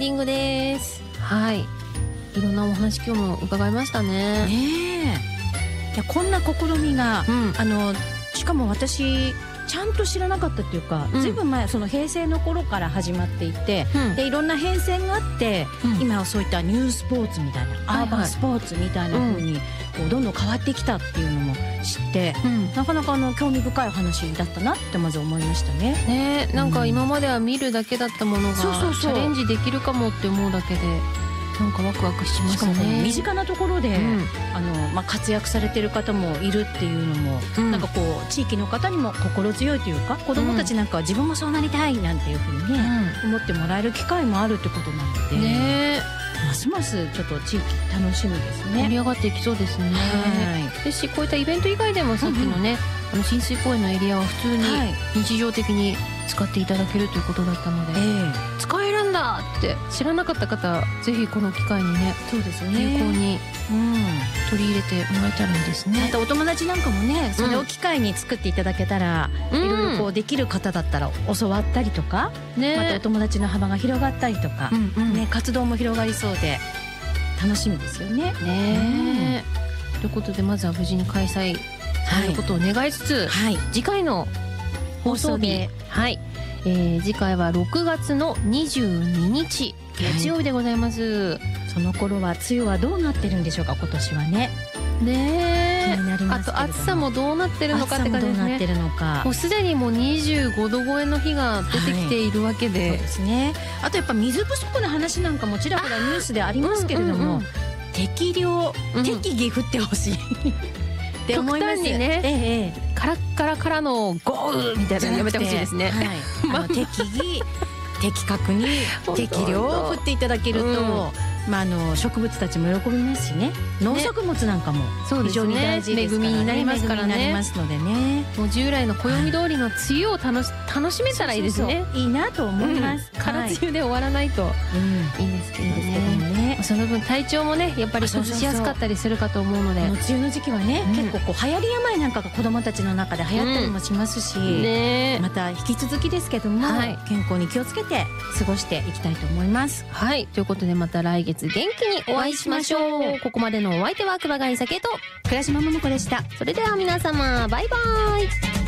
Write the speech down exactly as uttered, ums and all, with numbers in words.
ディングです。はい、いろんなお話今日も伺いましたね。 ねえ、いやこんな試みが、うん、あのしかも私ちゃんと知らなかったっていうか、うん、ずいぶん前、その平成の頃から始まっていて、うん、でいろんな変遷があって、うん、今はそういったニュースポーツみたいな、はいはい、アーバンスポーツみたいな風に、うん、こうどんどん変わってきたっていうのも知って、うん、なかなかあの興味深い話だったなってまず思いましたね。 ねえ、なんか今までは見るだけだったものが、そうそうそう、チャレンジできるかもって思うだけでなんかワクワクしますね。しかも身近なところで、うん、あのまあ、活躍されてる方もいるっていうのも、うん、なんかこう地域の方にも心強いというか、子どもたちなんかは自分もそうなりたいなんていうふうにね、うん、思ってもらえる機会もあるってことなので、ね、ますますちょっと地域楽しみですね。 盛り上がっていきそうですね。はい、ですし、こういったイベント以外でもさっきのね、うんうん、あの親水公園のエリアは普通に日常的に使っていただけるということだったので、はい、使えるんだって知らなかった方、ぜひこの機会にね、 そうですよね、 有効に、うん、取り入れてもらえたらいいですね。 またお友達なんかもね、それを機会に作っていただけたら、うん、いろいろこうできる方だったら教わったりとか、ね、またお友達の幅が広がったりとか、うんうん、ね、活動も広がりそうで楽しみですよね。 ね、うん、ということでまずは無事に開催されることを願いつつ、はい、次回の放送日、はい、えー、次回はろくがつのにじゅうににち月曜日でございます、はい、 その頃は梅雨はどうなってるんでしょうか、今年はね。 ねえ、 気になりますけれども、 あと暑さもどうなってるのかって感じですね。 暑さもどうなってるのか、 もうすでにもうにじゅうごど超えの日が出てきているわけで、 はい、そうですね。あとやっぱ水不足の話なんかもちらほらニュースでありますけれども、うんうんうん、適量、うん、適宜降ってほしいって思います。 極端にね、ええ、カラッカラからの豪雨みたいなのやめてほしいですね。 はい、あの適宜的確に適量を降っていただけると、うん、まあ、あの植物たちも喜びますしね、農作物なんかも非常に大事ですからね、 恵みになりますからね、 恵みになりますのでね、 もう従来の暦通りの梅雨を楽し、楽しめたらいいですね。 そうそうそう、いいなと思います。 うん、空梅雨で終わらないといいんですけどね。その分体調もねやっぱり崩しやすかったりするかと思うので、 梅雨の時期はね、うん、結構こう流行り病なんかが子どもたちの中で流行ったりもしますし、うんね、また引き続きですけども、はい、健康に気をつけて過ごしていきたいと思います。 はい、ということでまた来月元気にお会いしましょう。ここまでのお相手は熊谷酒と倉島桃子でした。 それでは皆様バイバイ。